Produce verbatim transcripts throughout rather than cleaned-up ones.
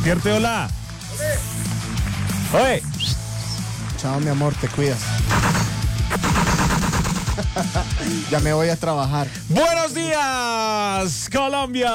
despierte, hola. Oye. Chao, mi amor, te cuidas. Ya me voy a trabajar. Buenos días, Colombia.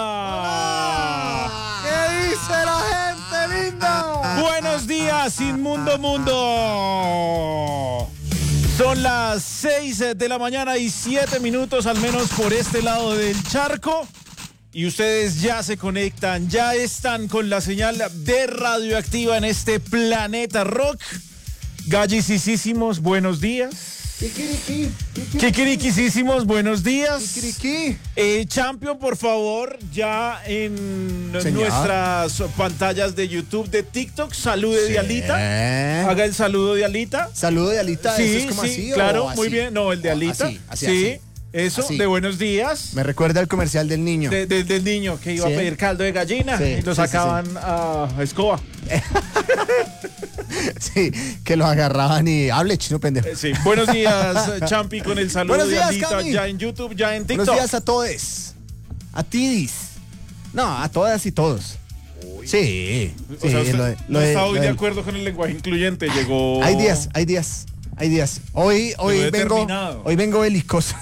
¿Qué dice la gente linda? Buenos días, Inmundo Mundo. Son las seis de la mañana y siete minutos, al menos por este lado del charco. Y ustedes ya se conectan, ya están con la señal de Radioactiva en este planeta rock. Gallisísimos, buenos días. Kikiriki, kikiriki. Kikiriquisísimos, buenos días. Kikiriki. Eh, Champion, por favor, ya en Señor. nuestras pantallas de YouTube, de TikTok, salude Sí. de Alita. Haga el saludo de Alita. Saludo de Alita. Sí, ¿eso es como sí, así, claro, o así? muy bien. No, el de O Alita. así, así, sí, así. eso, Así. de buenos días. Me recuerda el comercial del niño. De- de- del niño que iba Sí. a pedir caldo de gallina Sí, y lo sí, sí, sacaban a escoba. Sí, que lo agarraban y hable, chino pendejo. Eh, Sí, buenos días, Champi, con el saludo Buenos de días, Alita, Cami. ya en YouTube, ya en TikTok. Buenos días a todos. A tidis. No, a todas y todos. Sí. O sea, sí, usted lo de- no lo de- está hoy lo de del- acuerdo con el lenguaje incluyente, llegó... Hay días, hay días, hay días. Hoy, hoy Llegó vengo, determinado. hoy vengo belicoso.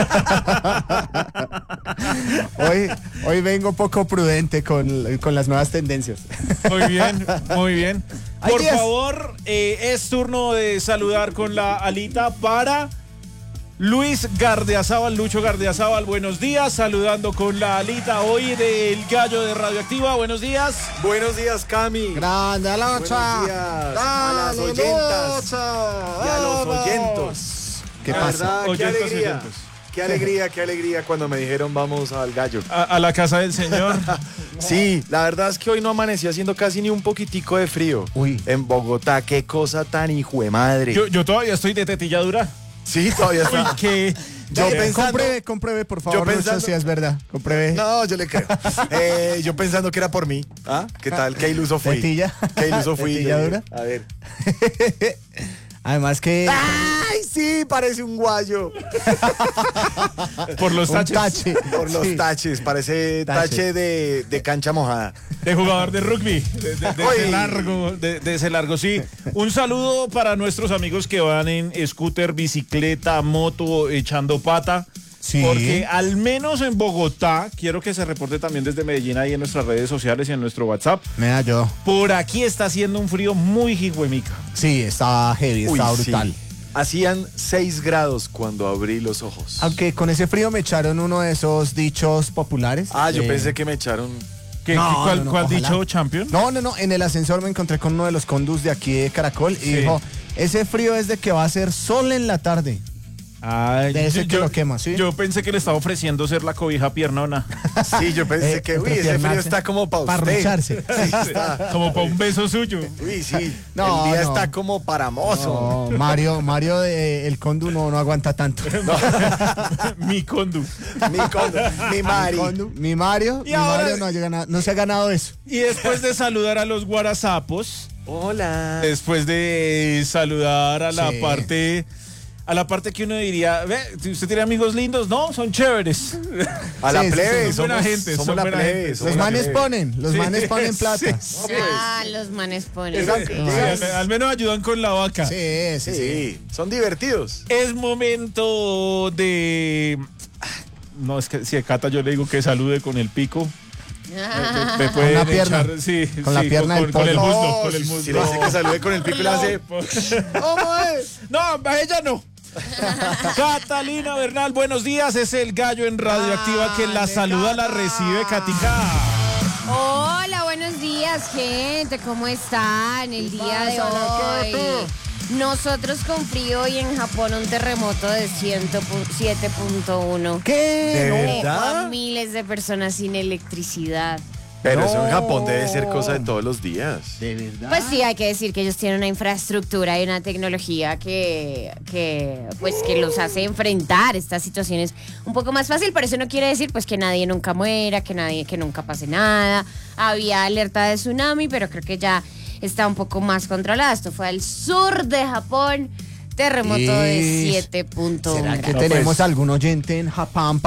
hoy, hoy vengo poco prudente con, con las nuevas tendencias. Muy bien, muy bien. Hay Por días. favor, eh, es turno de saludar con la alita para Luis Gardiazabal, Lucho Gardiazabal, buenos días, saludando con la alita hoy del Gallo de Radioactiva, buenos días. Buenos días, Cami. Grande, Alocha. Buenos días a las Dale, oyentas Lucha. y a los Vamos. oyentos. ¿Qué La pasa? verdad, qué Oyentos y alegría. oyentos. Qué alegría, qué alegría cuando me dijeron vamos al gallo. A, a la casa del señor. Sí, la verdad es que hoy no amanecí haciendo casi ni un poquitico de frío. Uy. En Bogotá, qué cosa tan hijo de madre. Yo, yo todavía estoy de tetilladura. Sí, todavía Uy, está. que... Yo Ve, pensando- compruebe, compruebe, por favor, Yo pensando- Lucho, si es verdad. Compruebe. No, yo le creo. Eh, yo pensando que era por mí. ¿Ah? ¿Qué tal? ¿Qué iluso fui? Tetilla. ¿Qué iluso fui? Tetilladura. A ver. Además que ¡Ay, sí! Parece un guayo. Por los un taches. tache. Por los Sí. taches. Parece Tache. tache de, de cancha mojada. De jugador de rugby, de, de- de ese Uy. largo, de, de ese largo, sí. Un saludo para nuestros amigos que van en scooter, bicicleta, moto, echando pata. Sí. Porque al menos en Bogotá, quiero que se reporte también desde Medellín ahí en nuestras redes sociales y en nuestro WhatsApp. Me da yo. Por aquí está haciendo un frío muy jigüemica. Sí, está heavy, Uy, está sí. brutal. Hacían seis grados cuando abrí los ojos. Aunque con ese frío me echaron uno de esos dichos populares. Ah, yo Eh, pensé que me echaron. ¿Qué, No, ¿Cuál, no, no, cuál ojalá. dicho, Champion? No, no, no, en el ascensor me encontré con uno de los condus de aquí de Caracol y Sí. dijo, ese frío es de que va a ser sol en la tarde. Ay, De ese que lo quema, ¿sí? Yo pensé que le estaba ofreciendo ser la cobija piernona. Sí, yo pensé Eh, que, uy, ese entrepiernarse, frío está como para usted. parrucharse. Sí, está. Como para un beso suyo. Uy, sí. No, el día no. está como para mozo. No, Mario, Mario de el condu no, no aguanta tanto. Mi condu. Mi condo, mi Mari. Condu, mi Mario, Y mi ahora- Mario no, llega na- no se ha ganado eso. Y después de saludar a los guarazapos, Hola. después de saludar a la Sí. parte, a la parte que uno diría, ve, si usted tiene amigos lindos, no, son chéveres. A la Sí, sí, plebe, son buena somos, gente, somos son la buena plebe. gente. somos Los la manes plebe. ponen, los Sí, manes ponen plata. sí, Sí, Ah, los manes ponen. Exacto. Sí, al, al menos ayudan con la vaca. sí, sí. Sí, son divertidos. Es momento de... No, es que si a Cata yo le digo que salude con el pico. Me, me pueden la pierna. echar, sí, Con la sí, pierna con, del con el pollo. muslo, No, con el si- muslo. si le dice que salude con el pico y le hace. ¿Cómo es? No, a ella no. Catalina Bernal, buenos días. Es el gallo en Radioactiva que la Dale, saluda, la Cata. recibe, Katica. Hola, buenos días, gente. ¿Cómo están el día de hoy? Nosotros con frío y en Japón un terremoto de siete punto uno. ¿Qué? ¿De No. verdad? Con miles de personas sin electricidad. Pero eso en No. Japón debe ser cosa de todos los días. ¿De verdad? Pues sí, hay que decir que ellos tienen una infraestructura y una tecnología que, que, pues, que los hace enfrentar estas situaciones un poco más fácil, pero eso no quiere decir pues que nadie nunca muera, que nadie, que nunca pase nada. Había alerta de tsunami, pero creo que ya está un poco más controlada. Esto fue al sur de Japón, terremoto de Ish. siete punto uno. ¿Será que No, tenemos pues. algún oyente en Japón?